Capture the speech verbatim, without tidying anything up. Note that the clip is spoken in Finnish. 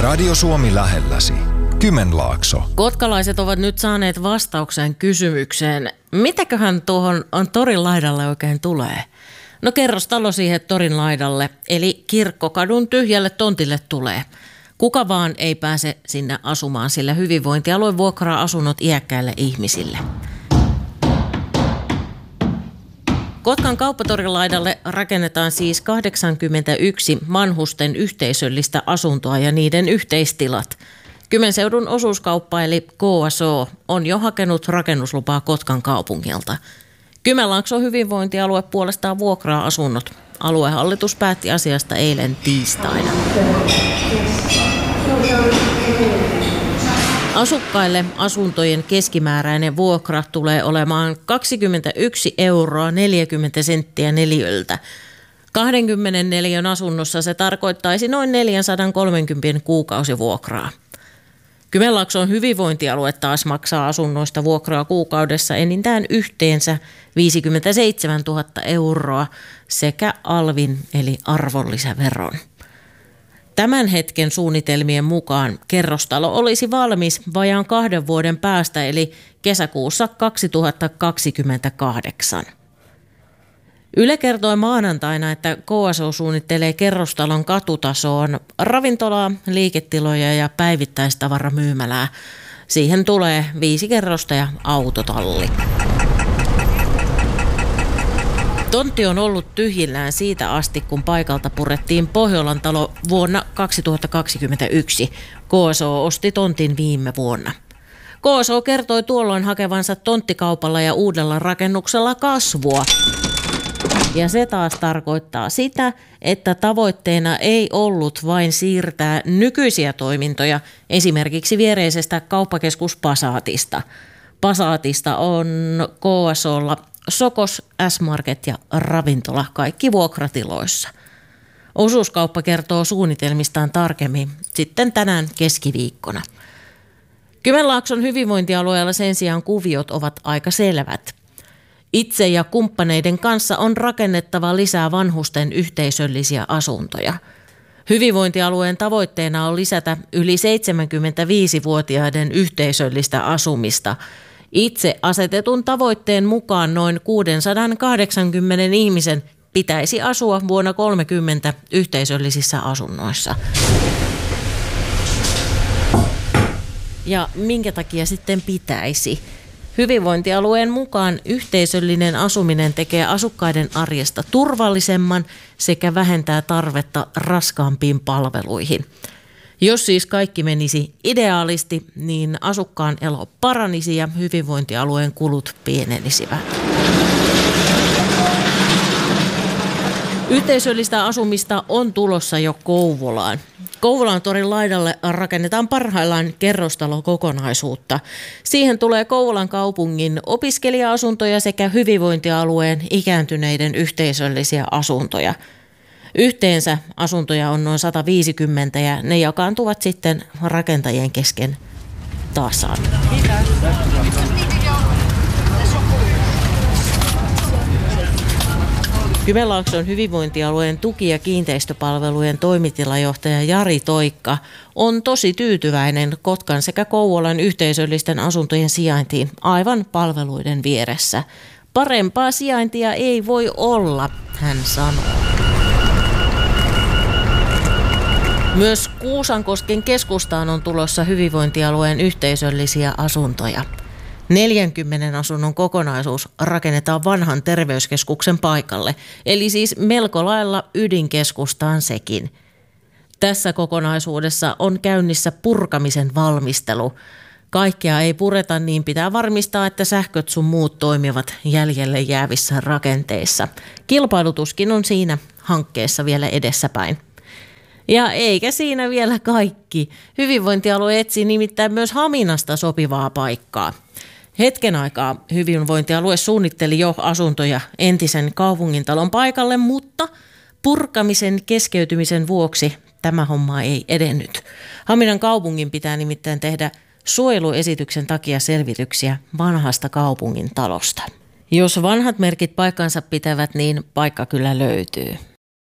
Radio Suomi lähelläsi. Kymenlaakso. Kotkalaiset ovat nyt saaneet vastauksen kysymykseen, mitäköhän tuohon on torin laidalle oikein tulee? No kerrostalo siihen torin laidalle, eli Kirkkokadun tyhjälle tontille tulee. Kuka vaan ei pääse sinne asumaan, sillä hyvinvointialue vuokraa asunnot iäkkäille ihmisille. Kotkan kauppatorin laidalle rakennetaan siis kahdeksankymmentäyksi vanhusten yhteisöllistä asuntoa ja niiden yhteistilat. Kymenseudun osuuskauppa eli K S O on jo hakenut rakennuslupaa Kotkan kaupungilta. Kymenlaakson hyvinvointialue puolestaan vuokraa asunnot. Aluehallitus päätti asiasta eilen tiistaina. Asukkaille asuntojen keskimääräinen vuokra tulee olemaan kaksikymmentäyksi euroa neljäkymmentä senttiä neliöltä. kaksikymmentä neliön asunnossa se tarkoittaisi noin neljäsataakolmekymmentä kuukausivuokraa. Kymenlaakson hyvinvointialue taas maksaa asunnoista vuokraa kuukaudessa enintään yhteensä viisikymmentäseitsemäntuhatta euroa sekä alvin eli arvonlisäveron. Tämän hetken suunnitelmien mukaan kerrostalo olisi valmis vajaan kahden vuoden päästä eli kesäkuussa kaksituhattakaksikymmentäkahdeksan. Yle kertoi maanantaina, että K S O suunnittelee kerrostalon katutasoon ravintolaa, liiketiloja ja päivittäistavaramyymälää. Siihen tulee viisi kerrosta ja autotalli. Tontti on ollut tyhjillään siitä asti, kun paikalta purettiin Pohjolan talo vuonna kaksituhattakaksikymmentäyksi. K S O osti tontin viime vuonna. K S O kertoi tuolloin hakevansa tonttikaupalla ja uudella rakennuksella kasvua. Ja se taas tarkoittaa sitä, että tavoitteena ei ollut vain siirtää nykyisiä toimintoja esimerkiksi viereisestä kauppakeskus Passatista. Passatista on K S O:lla Sokos, S-Market ja ravintola, kaikki vuokratiloissa. Osuuskauppa kertoo suunnitelmistaan tarkemmin sitten tänään keskiviikkona. Kymenlaakson hyvinvointialueella sen sijaan kuviot ovat aika selvät. Itse ja kumppaneiden kanssa on rakennettava lisää vanhusten yhteisöllisiä asuntoja. Hyvinvointialueen tavoitteena on lisätä yli seitsemänkymmentäviisivuotiaiden yhteisöllistä asumista. Itse asetetun tavoitteen mukaan noin kuusisataakahdeksankymmentä ihmisen pitäisi asua vuonna kolmekymmentä yhteisöllisissä asunnoissa. Ja minkä takia sitten pitäisi? Hyvinvointialueen mukaan yhteisöllinen asuminen tekee asukkaiden arjesta turvallisemman sekä vähentää tarvetta raskaampiin palveluihin. Jos siis kaikki menisi ideaalisti, niin asukkaan elo paranisi ja hyvinvointialueen kulut pienenisivät. Yhteisöllistä asumista on tulossa jo Kouvolaan. Kouvolan torin laidalle rakennetaan parhaillaan kerrostalokokonaisuutta. Siihen tulee Kouvolan kaupungin opiskelija-asuntoja sekä hyvinvointialueen ikääntyneiden yhteisöllisiä asuntoja. Yhteensä asuntoja on noin sata viisikymmentä ja ne jakaantuvat sitten rakentajien kesken tasan. Kymenlaakson hyvinvointialueen tuki- ja kiinteistöpalvelujen toimitilajohtaja Jari Toikka on tosi tyytyväinen Kotkan sekä Kouvolan yhteisöllisten asuntojen sijaintiin aivan palveluiden vieressä. Parempaa sijaintia ei voi olla, hän sanoo. Myös Kuusankosken keskustaan on tulossa hyvinvointialueen yhteisöllisiä asuntoja. neljänkymmenen asunnon kokonaisuus rakennetaan vanhan terveyskeskuksen paikalle, eli siis melko lailla ydinkeskustaan sekin. Tässä kokonaisuudessa on käynnissä purkamisen valmistelu. Kaikkea ei pureta, niin pitää varmistaa, että sähköt sun muut toimivat jäljelle jäävissä rakenteissa. Kilpailutuskin on siinä hankkeessa vielä edessäpäin. Ja eikä siinä vielä kaikki. Hyvinvointialue etsii nimittäin myös Haminasta sopivaa paikkaa. Hetken aikaa hyvinvointialue suunnitteli jo asuntoja entisen kaupungintalon paikalle, mutta purkamisen keskeytymisen vuoksi tämä homma ei edennyt. Haminan kaupungin pitää nimittäin tehdä suojeluesityksen takia selvityksiä vanhasta kaupungin talosta. Jos vanhat merkit paikkansa pitävät, niin paikka kyllä löytyy.